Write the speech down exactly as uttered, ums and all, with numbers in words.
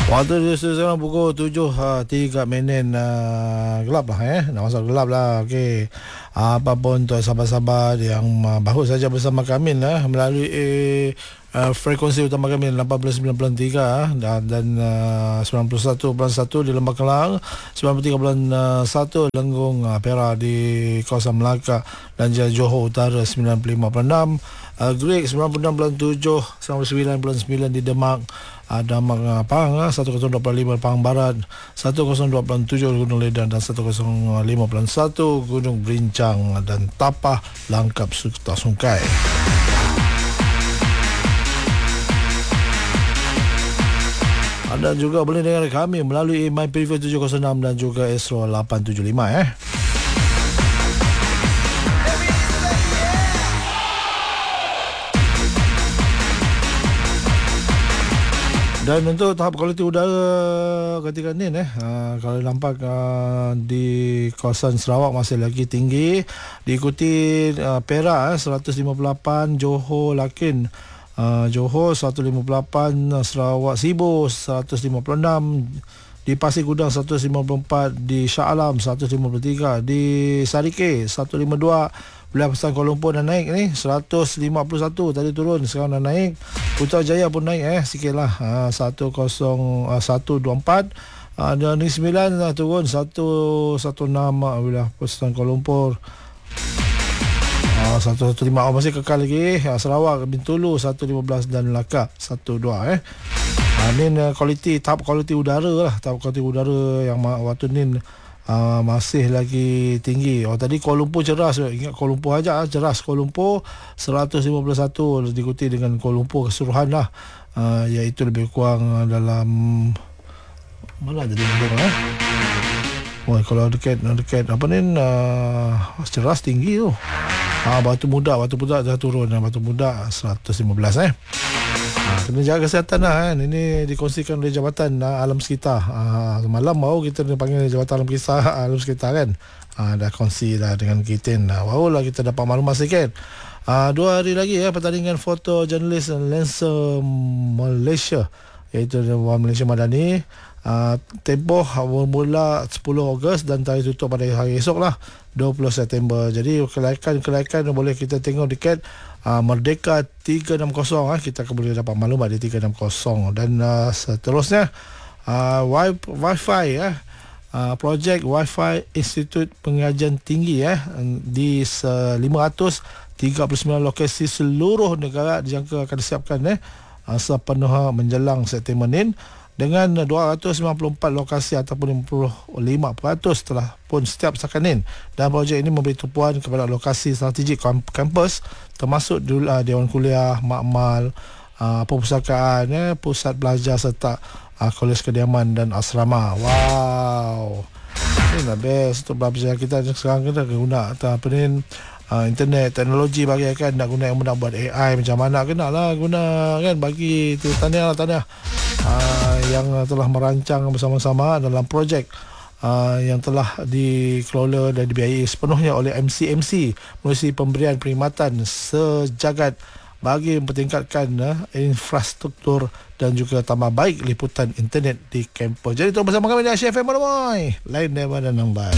Waktu dia sekarang pukul tujuh tiga minit uh, gelap lah eh. Dah masuk gelap lah. Okey. Uh, apa pun untuk sahabat-sahabat yang uh, baru saja bersama kami lah melalui uh, frekuensi utama kami lapan belas sembilan puluh tiga dan, dan uh, sembilan puluh satu perpuluhan satu di Lembah Kelang, sembilan puluh tiga perpuluhan satu Lenggong, uh, Perak di kawasan Melaka dan Johor Utara sembilan puluh lima perpuluhan enam, uh, Great sembilan puluh enam perpuluhan tujuh, sembilan puluh sembilan perpuluhan sembilan di Demak, ada Mak Pang seratus dua puluh lima Pang Barat, seratus dua puluh tujuh Gunung Ledan dan seratus lima puluh satu Gunung Berincang dan Tapah Langkap Serta Sungkai. Anda juga boleh dengar kami melalui My Preview tujuh kosong enam dan juga Astro lapan tujuh lima eh. Dan untuk tahap kualiti udara ketika ni eh, uh, kalau nampak uh, di kawasan Sarawak masih lagi tinggi, diikuti uh, Perak eh, seratus lima puluh lapan, Johor Lakin, uh, Johor seratus lima puluh lapan, Sarawak Sibu seratus lima puluh enam, di Pasir Gudang seratus lima puluh empat, di Shah Alam seratus lima puluh tiga, di Sarike seratus lima puluh dua. Wilayah Pesang Kuala Lumpur dah naik ni seratus lima puluh satu, tadi turun sekarang dah naik. Putrajaya pun naik eh sikit lah, ha, seratus satu dua empat, ha, dan Negeri Sembilan dah turun seratus enam belas wilayah Pesang Kuala Lumpur, ha, seratus lima belas oh, masih kekal lagi, ha, Sarawak Bintulu seratus lima belas dan Melaka seratus dua eh. Ha, ni kualiti, tahap kualiti udara lah, tahap kualiti udara yang waktu ni Uh, masih lagi tinggi. Oh tadi Kuala Lumpur ceras, ingat Kuala Lumpur aja ceras. Kuala Lumpur seratus lima puluh satu diikuti dengan Kuala Lumpur keseluruhan lah, uh, iaitu lebih kurang dalam mana jadi nombor eh. Oh kalau dekat dekat apa ni uh, ceras tinggi tu. Ah Batu Muda, Batu Muda dah turun, Batu Muda seratus lima belas eh. Ha, kena jaga kesihatan lah kan. Ini dikongsikan oleh Jabatan uh, Alam Sekitar. Ha, semalam baru kita panggil Jabatan Alam Sekitar, Alam Sekitar kan. Ha, dah kongsi dah dengan kita. Nah, barulah kita dapat maklumat sikit. Ha, dua hari lagi ya pertandingan foto jurnalis Lancer Malaysia, iaitu Malaysia Madani. Uh, tempoh bermula sepuluh Ogos dan tarikh tutup pada hari esok lah dua puluh September. Jadi kelaikan-kelaikan boleh kita tengok dekat uh, Merdeka tiga enam kosong eh. Kita akan boleh dapat maklumat di tiga enam kosong. Dan uh, seterusnya uh, Wi-Fi eh. Uh, projek Wi-Fi Institut Pengajian Tinggi eh, di lima ratus tiga puluh sembilan lokasi seluruh negara dijangka akan disiapkan eh, uh, sepenuh menjelang September ni, dengan dua ratus sembilan puluh empat lokasi ataupun lima puluh lima peratus telah pun setiap setakat ini. Dan projek ini memberi tumpuan kepada lokasi strategik kampus termasuk uh, Dewan Kuliah, makmal, uh, perpustakaan, eh, pusat belajar serta uh, kolej kediaman dan asrama. Wow, ini dah best untuk belajar kita sekarang. Kita guna apa ni, Uh, internet, teknologi bagi kan nak guna yang nak buat A I macam mana, kena lah guna kan. Bagi tu tahniah lah, tahniah uh, yang telah merancang bersama-sama dalam projek uh, yang telah dikelola dan dibiayai sepenuhnya oleh M C M C melalui pemberian perkhidmatan sejagat bagi mempertingkatkan uh, infrastruktur dan juga tambah baik liputan internet di kampus. Jadi terus bersama kami di Asia F M Monomoy, lain daripada nang baik.